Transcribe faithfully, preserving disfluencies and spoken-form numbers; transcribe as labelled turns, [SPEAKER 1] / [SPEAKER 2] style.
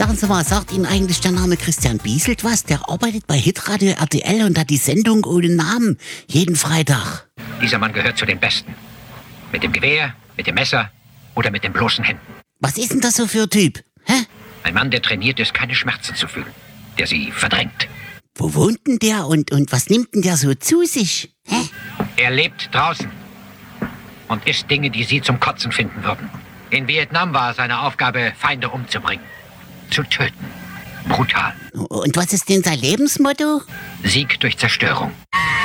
[SPEAKER 1] Sagen Sie mal, sagt Ihnen eigentlich der Name Christian Bieselt was? Der arbeitet bei Hitradio R T L und hat die Sendung ohne Namen jeden Freitag.
[SPEAKER 2] Dieser Mann gehört zu den Besten. Mit dem Gewehr, mit dem Messer oder mit den bloßen Händen.
[SPEAKER 1] Was ist denn das so für ein Typ? Hä?
[SPEAKER 2] Ein Mann, der trainiert ist, keine Schmerzen zu fühlen. Der sie verdrängt.
[SPEAKER 1] Wo wohnt denn der und, und was nimmt denn der so zu sich? Hä?
[SPEAKER 2] Er lebt draußen und isst Dinge, die Sie zum Kotzen finden würden. In Vietnam war seine Aufgabe, Feinde umzubringen. Zu töten. Brutal.
[SPEAKER 1] Und was ist denn sein Lebensmotto?
[SPEAKER 2] Sieg durch Zerstörung.